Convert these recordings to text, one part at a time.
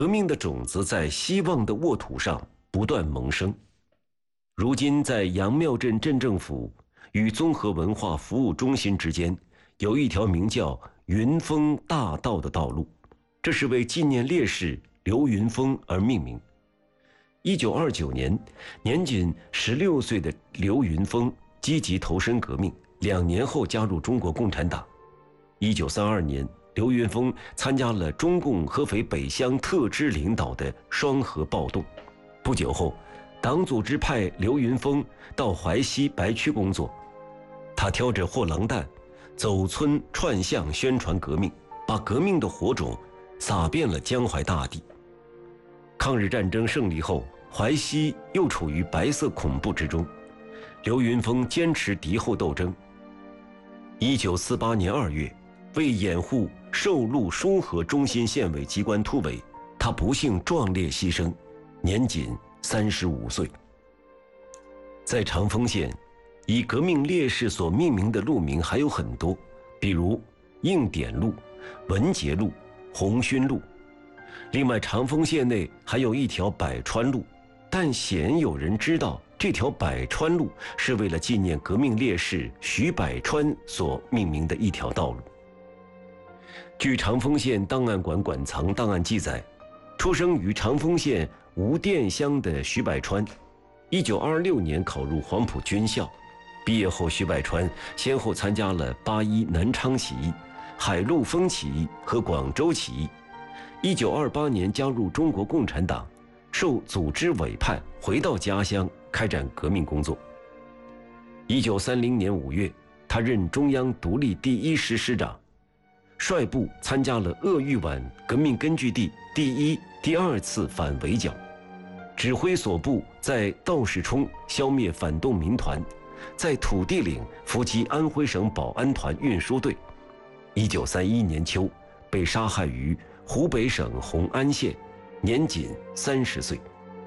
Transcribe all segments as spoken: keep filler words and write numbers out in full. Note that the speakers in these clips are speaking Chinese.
革命的种子在希望的沃土上不断萌生。如今，在杨庙镇镇政府与综合文化服务中心之间，有一条名叫云峰大道的道路，这是为纪念烈士刘云峰而命名。一九二九年，年仅十六岁的刘云峰积极投身革命，两年后加入中国共产党。一九三二年，刘云峰参加了中共合肥北乡特支领导的双河暴动。不久后，党组织派刘云峰到淮西白区工作，他挑着货郎担，走村串巷宣传革命，把革命的火种撒遍了江淮大地。抗日战争胜利后，淮西又处于白色恐怖之中，刘云峰坚持敌后斗争。一九四八年二月，为掩护寿禄书河中心县委机关突围，他不幸壮烈牺牲，年仅三十五岁。在长丰县，以革命烈士所命名的路名还有很多，比如应典路、文杰路、红勋路。另外，长丰县内还有一条百川路，但鲜有人知道这条百川路是为了纪念革命烈士徐百川所命名的一条道路。据长丰县档案馆馆藏档案记载，出生于长丰县吴店乡的徐百川，一九二六年考入黄埔军校。毕业后，徐百川先后参加了八一南昌起义、海陆丰起义和广州起义。一九二八年加入中国共产党，受组织委派回到家乡开展革命工作。一九三零年五月，他任中央独立第一师师长，率部参加了鄂豫皖革命根据地第一、第二次反围剿，指挥所部在道士冲消灭反动民团，在土地岭伏击安徽省保安团运输队。一九三一年秋，被杀害于湖北省红安县，年仅三十岁。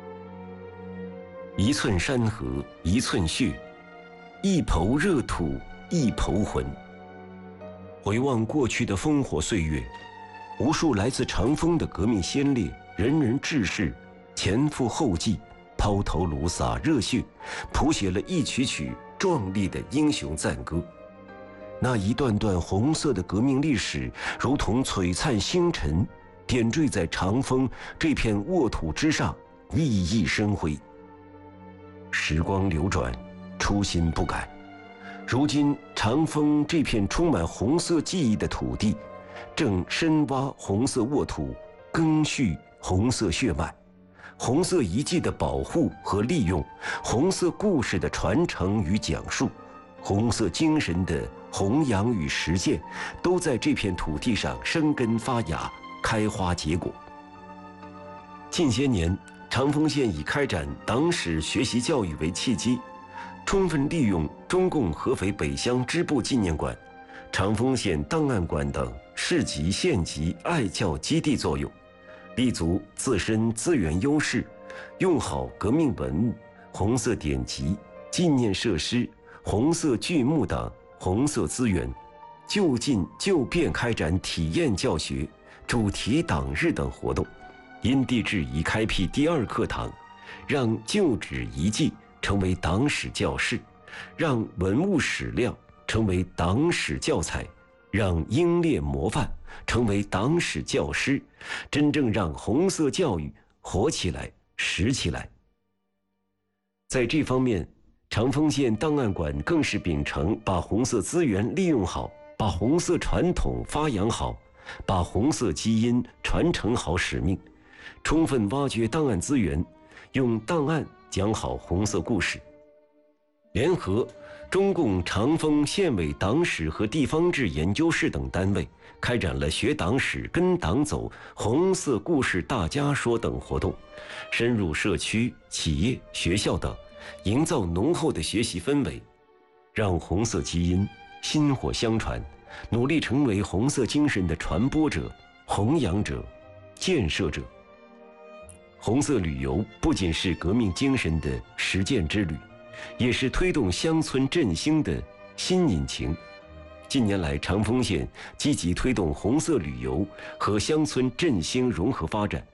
一寸山河一寸血，一抔热土一抔魂。回望过去的烽火岁月，无数来自长丰的革命先烈，人人志士，前赴后继，抛头颅洒热血，谱写了一曲曲壮丽的英雄赞歌。那一段段红色的革命历史，如同璀璨星辰，点缀在长丰这片沃土之上，熠熠生辉。时光流转，初心不改。如今，长丰这片充满红色记忆的土地，正深挖红色沃土，赓续红色血脉。红色遗迹的保护和利用，红色故事的传承与讲述，红色精神的弘扬与实践，都在这片土地上生根发芽，开花结果。近些年，长丰县以开展党史学习教育为契机，充分利用中共合肥北乡支部纪念馆、长丰县档案馆等市级县级爱教基地作用，立足自身资源优势，用好革命文物、红色典籍、纪念设施、红色剧目等红色资源，就近就便开展体验教学、主题党日等活动，因地制宜开辟第二课堂，让旧址遗迹成为党史教室，让文物史料成为党史教材，让英烈模范成为党史教师，真正让红色教育活起来、实起来。在这方面，长丰县档案馆更是秉承把红色资源利用好、把红色传统发扬好、把红色基因传承好使命，充分挖掘档案资源，用档案讲好红色故事。联合中共长丰县委党史和地方志研究室等单位，开展了学党史、跟党走、红色故事大家说等活动，深入社区、企业、学校等，营造浓厚的学习氛围，让红色基因薪火相传，努力成为红色精神的传播者、弘扬者、建设者。红色旅游不仅是革命精神的实践之旅，也是推动乡村振兴的新引擎。近年来，长丰县积极推动红色旅游和乡村振兴融合发展，